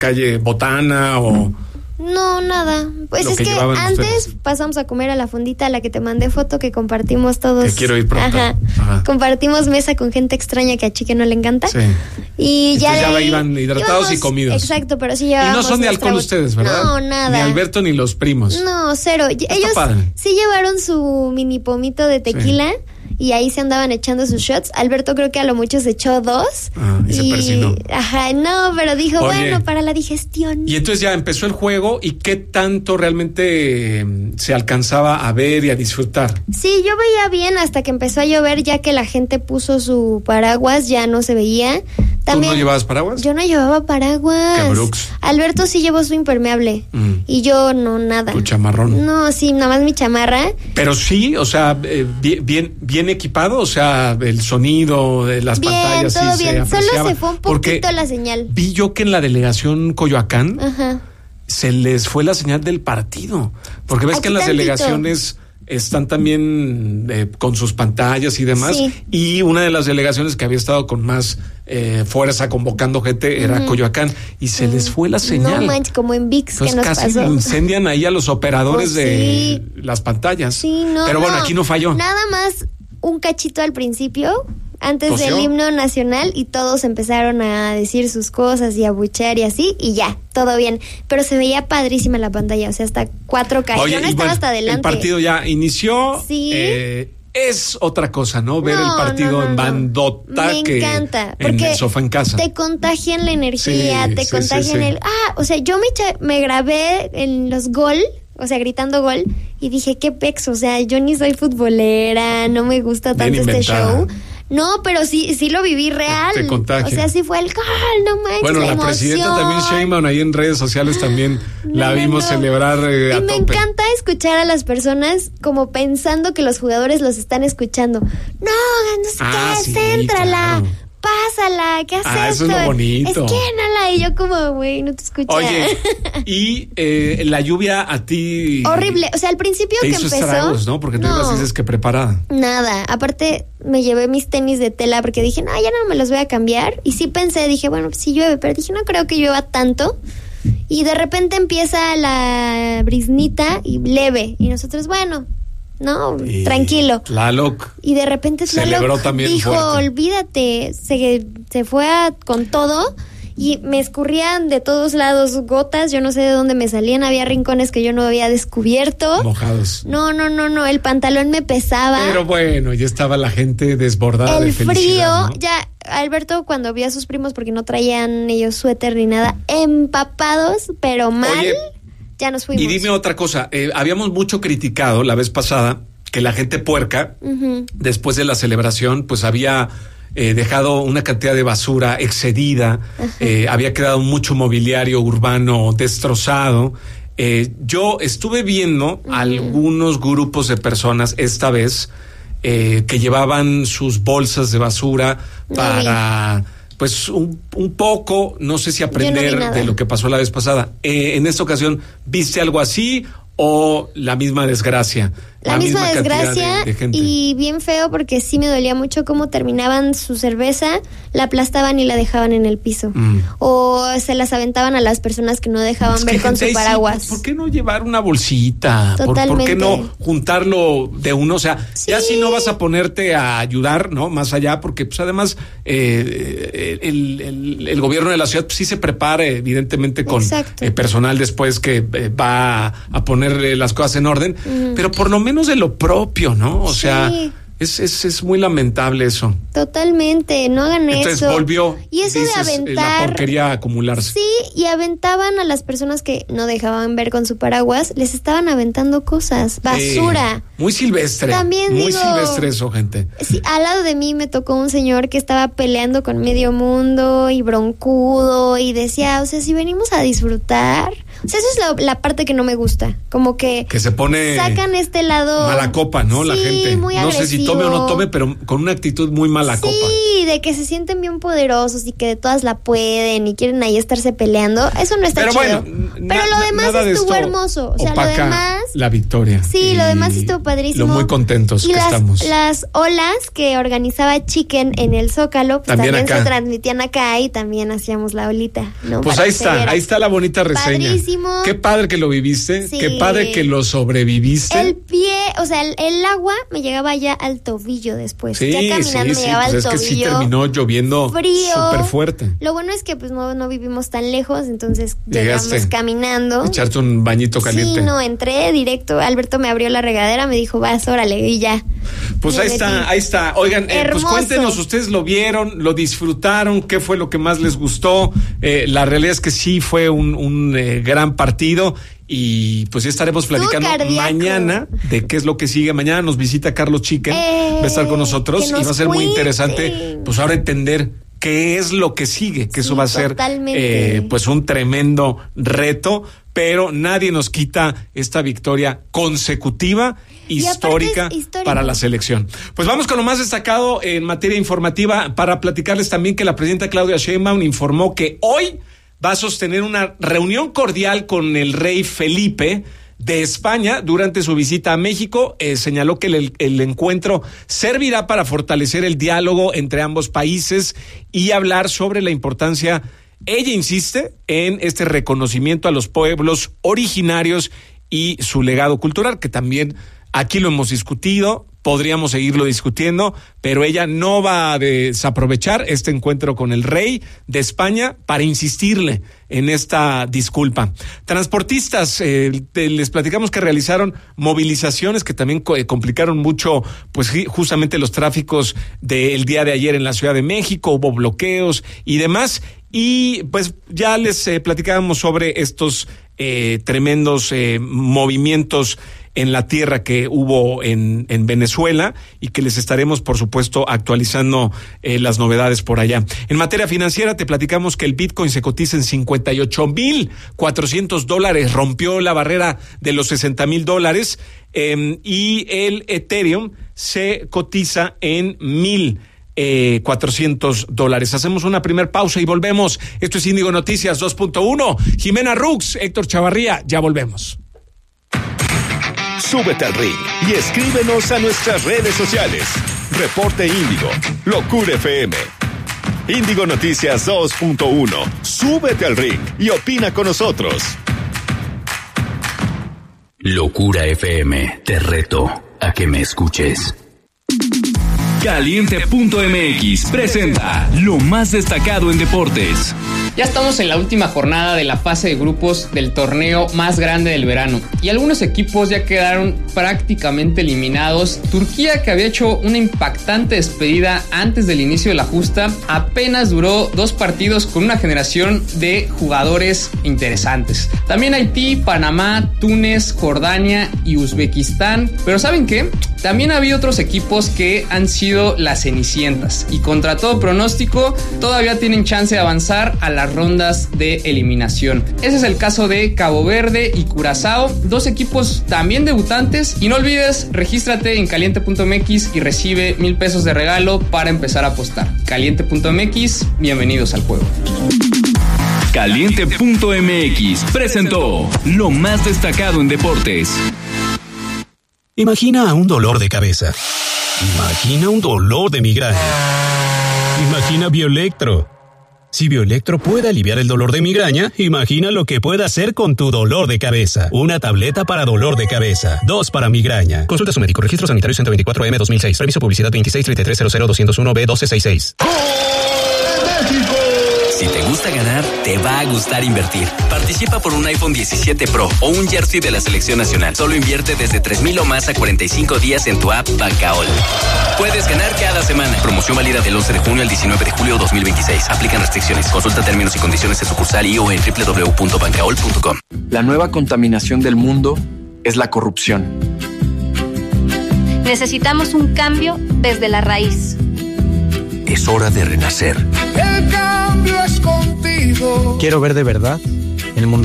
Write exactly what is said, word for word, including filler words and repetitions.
calle Botana o... No, nada. Pues es que, que antes ustedes. pasamos a comer a la fondita a la que te mandé foto, que compartimos todos. Que quiero ir pronto. Ajá. Ajá. Compartimos mesa con gente extraña que a Chique no le encanta. Sí. Y Entonces ya, ya ahí, iban hidratados íbamos, y comidos. Exacto, pero sí llevábamos. Y no son de alcohol ustedes, ¿verdad? No, nada. Ni Alberto ni los primos. No, cero. Está Ellos padre. sí llevaron su mini pomito de tequila. Sí. Y ahí se andaban echando sus shots. Alberto creo que a lo mucho se echó dos. Ah, y, y se persinó. Ajá, no, pero dijo, Oye, bueno, para la digestión. Y entonces ya empezó el juego. ¿Y qué tanto realmente eh, se alcanzaba a ver y a disfrutar? Sí, yo veía bien hasta que empezó a llover, ya que la gente puso su paraguas, ya no se veía. También, ¿Tú no llevabas paraguas? Yo no llevaba paraguas. Qué Brooks. Alberto sí llevó su impermeable. Mm. Y yo no, nada. Tu chamarrón. No, sí, nada más mi chamarra. Pero sí, o sea, eh, bien, bien, bien equipado, o sea, el sonido de las bien, pantallas. Todo sí bien, se solo se fue un poquito la señal. Vi yo que en la delegación Coyoacán Ajá. se les fue la señal del partido. Porque ves Aquí que en las tantito. delegaciones están también eh, con sus pantallas y demás. Sí. Y una de las delegaciones que había estado con más eh, fuerza convocando gente era uh-huh. Coyoacán. Y se uh-huh. les fue la señal. No manches, como en VIX pues que nos casi pasó. incendian ahí a los operadores pues sí. de las pantallas. Sí, no, Pero bueno, no. aquí no falló. Nada más un cachito al principio, antes ¿Tosió? del himno nacional, y todos empezaron a decir sus cosas y a buchear y así, y ya, todo bien. Pero se veía padrísima la pantalla, o sea, hasta cuatro K. Oye, Yo no estaba bueno, hasta adelante. el partido ya inició. Sí. Eh, es otra cosa, ¿no? Ver no, el partido no, no, en bandota Me que encanta, en porque el sofá en casa. Te contagian la energía, sí, te sí, contagian sí, sí. el... Ah, o sea, yo me, echa, me grabé en los gol, o sea, gritando gol, y dije, qué pex, o sea, yo ni soy futbolera, no me gusta tanto Bien este inventada. show. No, pero sí, sí lo viví real. Te contagia. O sea, sí fue el gol, no manches. Bueno, la emoción. presidenta también Sheinbaum ahí en redes sociales también no, la vimos no. celebrar eh, a y me tope. encanta escuchar a las personas como pensando que los jugadores los están escuchando. No, no sé ah, qué, sí, céntrala. Claro. Pásala, ¿qué haces? Ah, eso es lo bonito. Esquénala. Y yo como, güey, no te escuché. Oye, y eh, la lluvia a ti... Horrible, o sea, al principio te que hizo empezó... estragos, ¿no? Porque tú no, ibas, dices que preparada. Nada, aparte me llevé mis tenis de tela porque dije, no, ya no me los voy a cambiar. Y sí pensé, dije, bueno, pues sí llueve, pero dije, no creo que llueva tanto. Y de repente empieza la briznita y leve. Y nosotros, bueno... No, y tranquilo. Tlaloc y de repente Tlaloc también dijo, fuerte. olvídate, se, se fue a, con todo y me escurrían de todos lados gotas, yo no sé de dónde me salían, había rincones que yo no había descubierto. Mojados. No, no, no, no, el pantalón me pesaba. Pero bueno, ya estaba la gente desbordada el de felicidad, frío, ¿no? ya Alberto cuando vio a sus primos porque no traían ellos suéter ni nada, empapados, pero mal. Oye, ya nos fuimos. Y dime otra cosa, eh, habíamos mucho criticado la vez pasada que la gente puerca, uh-huh. después de la celebración, pues había eh, dejado una cantidad de basura excedida, uh-huh. eh, había quedado mucho mobiliario urbano destrozado. Eh, yo estuve viendo uh-huh. algunos grupos de personas esta vez eh, que llevaban sus bolsas de basura no para... Vi. Pues un, un poco, no sé si aprender no de lo que pasó la vez pasada. Eh, en esta ocasión, ¿viste algo así o la misma desgracia? La, la misma, misma desgracia de, de gente. Y bien feo porque sí me dolía mucho cómo terminaban su cerveza, la aplastaban y la dejaban en el piso. Mm. O se las aventaban a las personas que no dejaban es ver que con su paraguas. Sí, ¿por qué no llevar una bolsita? Totalmente. ¿Por, ¿Por qué no juntarlo de uno? O sea, sí. ya si no vas a ponerte a ayudar, ¿no? Más allá, porque pues además eh, el, el, el gobierno de la ciudad pues, sí se prepara evidentemente con eh, personal después que eh, va a, a poner las cosas en orden, mm. pero por lo menos menos de lo propio, ¿no? O sí. sea, es, es, es muy lamentable eso. Totalmente, no hagan Entonces, eso. Entonces volvió, y eso dices, de aventar, la porquería a acumularse. Sí, y aventaban a las personas que no dejaban ver con su paraguas, les estaban aventando cosas, basura. Eh, muy silvestre. También muy digo, silvestre eso, gente. Sí, al lado de mí me tocó un señor que estaba peleando con medio mundo y broncudo y decía, o sea, si venimos a disfrutar, O sea, eso es la, la parte que no me gusta. Como que... Que se pone... Sacan este lado... Mala copa, ¿no? Sí, la gente. Muy no agresivo. sé si tome o no tome, pero con una actitud muy mala sí, copa. Sí, de que se sienten bien poderosos y que de todas la pueden y quieren ahí estarse peleando. Eso no está pero chido. Bueno, pero na- lo demás de estuvo hermoso. O sea, lo demás... la victoria. Sí, lo demás estuvo padrísimo. Lo muy contentos y que las, estamos. las olas que organizaba Chicken en el Zócalo, pues también, también se transmitían acá y también hacíamos la olita, ¿no? Pues Para ahí que se está, viera. ahí está la bonita reseña. Padrísimo. Qué padre que lo viviste, Sí. qué padre que lo sobreviviste. El pie, o sea, el, el agua me llegaba ya al tobillo después. Sí, ya caminando sí, me sí, llegaba pues al es que sí tobillo. terminó lloviendo Frío. súper fuerte. Lo bueno es que pues no, no vivimos tan lejos, entonces Llegaste. llegamos caminando. Echarte un bañito caliente. Sí, no, entré directo. Alberto me abrió la regadera, me dijo, vas, órale, y ya. Pues Me ahí metí. está, ahí está. Oigan, eh, pues Hermoso. cuéntenos, ustedes lo vieron, lo disfrutaron, qué fue lo que más les gustó. Eh, la realidad es que sí fue un, un eh, gran partido. Y pues ya estaremos platicando mañana de qué es lo que sigue. Mañana nos visita Carlos Chicken, eh, va a estar con nosotros que nos y va a ser muy cuente. interesante, pues ahora entender qué es lo que sigue, que Sí, eso va a ser eh, pues un tremendo reto, pero nadie nos quita esta victoria consecutiva histórica, histórica para la selección. Pues vamos con lo más destacado en materia informativa para platicarles también que la presidenta Claudia Sheinbaum informó que hoy va a sostener una reunión cordial con el rey Felipe de España durante su visita a México. Eh, señaló que el, el encuentro servirá para fortalecer el diálogo entre ambos países y hablar sobre la importancia, ella insiste, en este reconocimiento a los pueblos originarios y su legado cultural, que también aquí lo hemos discutido. Podríamos seguirlo discutiendo, pero ella no va a desaprovechar este encuentro con el rey de España para insistirle en esta disculpa. Transportistas, eh, les platicamos que realizaron movilizaciones que también co- complicaron mucho, pues justamente los tráficos del día de ayer en la Ciudad de México, hubo bloqueos y demás. Y pues ya les eh, platicábamos sobre estos eh, tremendos eh, movimientos en la tierra que hubo en, en Venezuela y que les estaremos, por supuesto, actualizando eh, las novedades por allá. En materia financiera, te platicamos que el Bitcoin se cotiza en cincuenta y ocho mil cuatrocientos dólares, rompió la barrera de los sesenta mil dólares, eh, y el Ethereum se cotiza en mil Eh, cuatrocientos dólares. Hacemos una primer pausa y volvemos. Esto es Índigo Noticias dos punto uno. Jimena Rux, Héctor Chavarría, ya volvemos. Súbete al ring y escríbenos a nuestras redes sociales. Reporte Índigo, Locura F M. Índigo Noticias dos punto uno. Súbete al ring y opina con nosotros. Locura F M, te reto a que me escuches. Caliente punto m x presenta lo más destacado en deportes. Ya estamos en la última jornada de la fase de grupos del torneo más grande del verano y algunos equipos ya quedaron prácticamente eliminados. Turquía, que había hecho una impactante despedida antes del inicio de la justa, apenas duró dos partidos con una generación de jugadores interesantes. También Haití, Panamá, Túnez, Jordania y Uzbekistán. Pero ¿saben qué? También había otros equipos que han sido las cenicientas y contra todo pronóstico todavía tienen chance de avanzar a las rondas de eliminación. Ese es el caso de Cabo Verde y Curazao, dos equipos también debutantes. Y no olvides, regístrate en caliente punto m x y recibe mil pesos de regalo para empezar a apostar. caliente punto m x, bienvenidos al juego. Caliente punto m x presentó lo más destacado en deportes. Imagina un dolor de cabeza. Imagina un dolor de migraña. Imagina Bioelectro. Si Bioelectro puede aliviar el dolor de migraña, imagina lo que puede hacer con tu dolor de cabeza. Una tableta para dolor de cabeza, dos para migraña. Consulta a su médico. Registro sanitario ciento veinticuatro M dos mil seis. Permiso publicidad veintiséis treinta y tres cero cero doscientos uno B doce sesenta y seis. Si te gusta ganar, te va a gustar invertir. Participa por un iPhone diecisiete Pro o un jersey de la Selección Nacional. Solo invierte desde tres mil o más a cuarenta y cinco días en tu app Bancaol. Puedes ganar cada semana. Promoción válida del once de junio al diecinueve de julio de dos mil veintiséis. Aplican restricciones. Consulta términos y condiciones en sucursal y o en doble u doble u doble u punto bancaol punto com. La nueva contaminación del mundo es la corrupción. Necesitamos un cambio desde la raíz. Es hora de renacer. El cambio es contigo. Quiero ver de verdad el mundo